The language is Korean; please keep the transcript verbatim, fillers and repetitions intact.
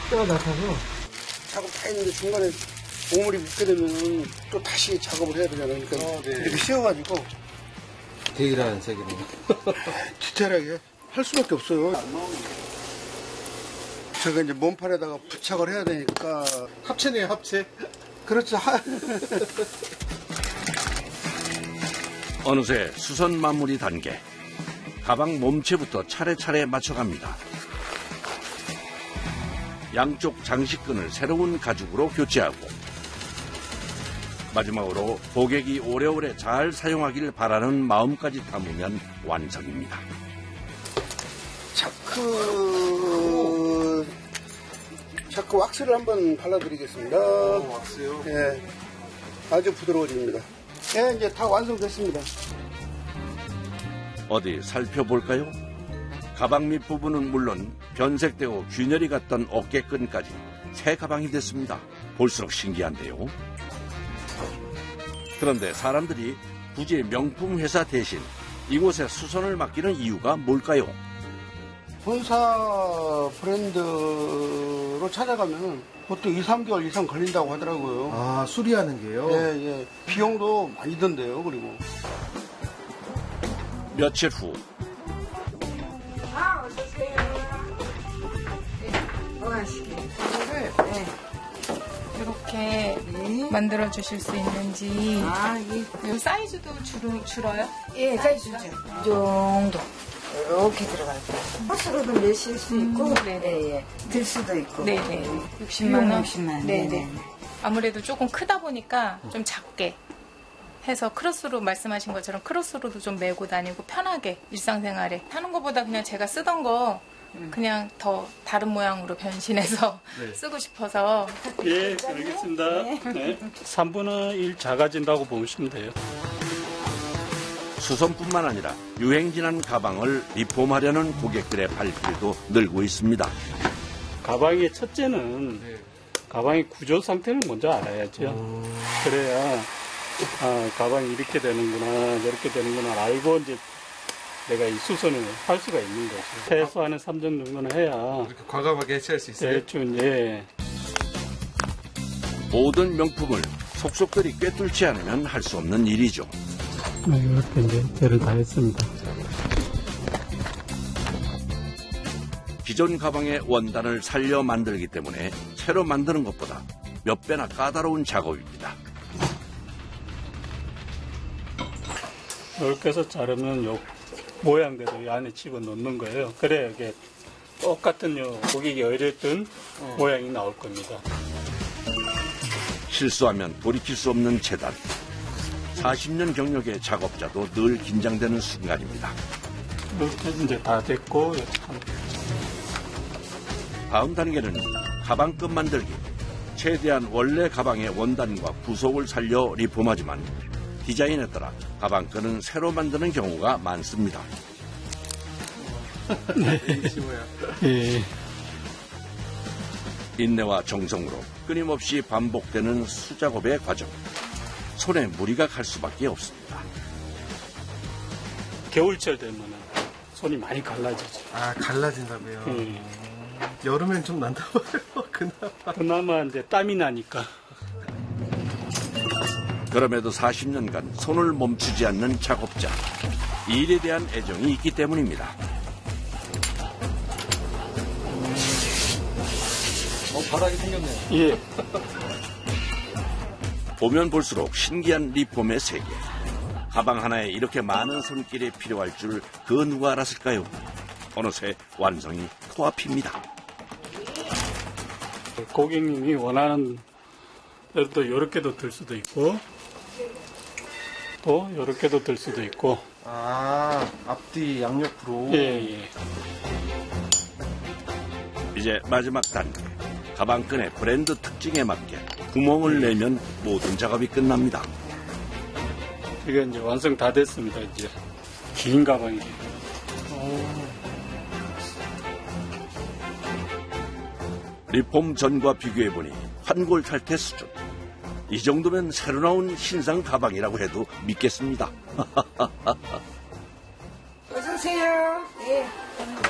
때가 낮아서. 작업 다 했는데 중간에 오물이 묻게 되면 또 다시 작업을 해야 되잖아요. 그러니까 어, 네. 이렇게 씌워가지고. 대기라는 세계네요. 디테일하게 할 수밖에 없어요. 제가 이제 몸판에다가 부착을 해야 되니까. 합체네요, 합체. 그렇죠. 하... 어느새 수선 마무리 단계. 가방 몸체부터 차례차례 맞춰갑니다. 양쪽 장식끈을 새로운 가죽으로 교체하고 마지막으로 고객이 오래오래 잘 사용하길 바라는 마음까지 담으면 완성입니다. 자크 자크 왁스를 한번 발라드리겠습니다. 오, 왁스요? 예, 아주 부드러워집니다. 예, 이제 다 완성됐습니다. 어디 살펴볼까요? 가방 밑부분은 물론 변색되고 균열이 갔던 어깨끈까지 새 가방이 됐습니다. 볼수록 신기한데요. 그런데 사람들이 굳이 명품 회사 대신 이곳에 수선을 맡기는 이유가 뭘까요? 본사 브랜드로 찾아가면 보통 이, 삼 개월 이상 걸린다고 하더라고요. 아, 수리하는 게요? 예, 예. 비용도 많이 든대요, 그리고. 며칠 후 아, 어서오세요. 네, 뭐하시게? 네. 이렇게 네. 만들어 주실 수 있는지. 아, 예. 이 사이즈도 줄, 줄어요? 예, 사이즈죠. 이 정도. 이렇게 들어갈 거예요. 호스로도 내실 수 있고, 음, 네네. 예, 예. 들 수도 있고. 네네. 육십만 원. 육십만 원. 네네. 네네. 아무래도 조금 크다 보니까 좀 작게 해서 크로스로 말씀하신 것처럼 크로스로도 좀 메고 다니고 편하게 일상생활에 하는 것보다 그냥 제가 쓰던 거 그냥 더 다른 모양으로 변신해서 네. 쓰고 싶어서. 예, 알겠습니다. 네. 삼분의 일 작아진다고 보시면 돼요. 수선뿐만 아니라 유행 지난 가방을 리폼하려는 고객들의 발길도 늘고 있습니다. 가방의 첫째는 네. 가방의 구조 상태를 먼저 알아야죠. 그래야 아, 가방이 이렇게 되는구나, 저렇게 되는구나 알고 이제 내가 이 수선을 할 수가 있는 거죠. 최소한의 삼 점 정도는 해야 이렇게 과감하게 해체할 수 있어요? 대충 예. 모든 명품을 속속들이 꿰뚫지 않으면 할 수 없는 일이죠. 이렇게 이제 배를 다 했습니다. 기존 가방의 원단을 살려 만들기 때문에 새로 만드는 것보다 몇 배나 까다로운 작업입니다. 이렇게 해서 자르면 요 모양대로 이 안에 집어넣는 거예요. 그래야 이게 똑같은 요 고객이 의뢰했던 모양이 나올 겁니다. 실수하면 돌이킬 수 없는 재단. 사십 년 경력의 작업자도 늘 긴장되는 순간입니다. 이렇게 이제 다 됐고 참 다음 단계는 가방끈 만들기. 최대한 원래 가방의 원단과 부속을 살려 리폼하지만 디자인에 따라 가방끈은 새로 만드는 경우가 많습니다. 예. 인내와 정성으로 끊임없이 반복되는 수작업의 과정. 손에 무리가 갈 수밖에 없습니다. 겨울철 되면 손이 많이 갈라지죠. 아, 갈라진다고요? 예. 여름엔 좀 난다 봐요, 그나마. 그나마 이제 땀이 나니까. 그럼에도 사십 년간 손을 멈추지 않는 작업자. 일에 대한 애정이 있기 때문입니다. 어, 바닥이 생겼네요. 예. 보면 볼수록 신기한 리폼의 세계. 가방 하나에 이렇게 많은 손길이 필요할 줄 그 누가 알았을까요? 어느새 완성이 코앞입니다. 고객님이 원하는 대로 또 이렇게도 들 수도 있고 또 이렇게도 들 수도 있고. 아, 앞뒤 양옆으로. 예, 예. 이제 마지막 단계. 가방끈의 브랜드 특징에 맞게 구멍을 내면 모든 작업이 끝납니다. 이게 이제 완성 다 됐습니다. 이제 긴 가방이에요. 리폼 전과 비교해보니 환골탈태 수준. 이 정도면 새로 나온 신상 가방이라고 해도 믿겠습니다. 어서오세요. 예.